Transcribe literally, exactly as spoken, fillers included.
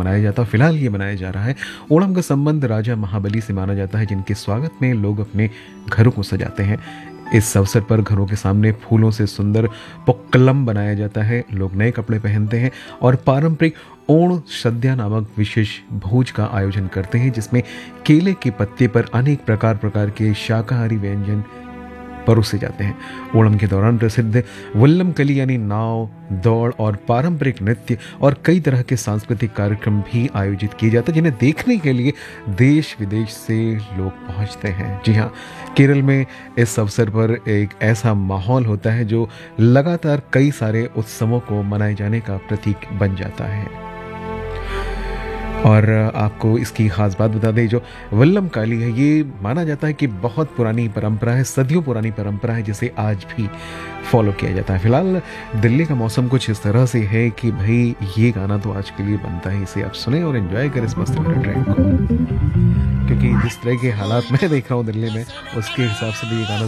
मनाया जाता है। फिलहाल ये मनाया जा रहा है। ओणम का संबंध राजा महाबली से माना जाता है, जिनके स्वागत में लोग अपने घरों को सजाते हैं। इस अवसर पर घरों के सामने फूलों से सुंदर पोक्कलम बनाया जाता है। लोग नए कपड़े पहनते हैं और पारंपरिक ओण सद्या नामक विशेष भोज का आयोजन करते हैं, जिसमें केले के पत्ते पर अनेक प्रकार प्रकार के शाकाहारी व्यंजन परोसे जाते हैं। ओणम के दौरान प्रसिद्ध वल्लम कली यानी नाव, दौड़ और पारंपरिक नृत्य और कई तरह के सांस्कृतिक कार्यक्रम भी आयोजित किए जाते हैं, जिन्हें देखने के लिए देश विदेश से लोग पहुंचते हैं। जी हाँ, केरल में इस अवसर पर एक ऐसा माहौल होता है जो लगातार कई सारे उत्सवों को मनाए जाने का प्रतीक बन जाता है। और आपको इसकी ख़ास बात बता दें, जो वल्लम काली है ये माना जाता है कि बहुत पुरानी परंपरा है, सदियों पुरानी परंपरा है, जिसे आज भी फॉलो किया जाता है। फिलहाल दिल्ली का मौसम कुछ इस तरह से है कि भाई ये गाना तो आज के लिए बनता है, इसे आप सुने और एंजॉय करें इस मस्त वाले ट्रैक को, क्योंकि जिस तरह के हालात मैं देख रहा हूँ दिल्ली में, उसके हिसाब से भी ये गाना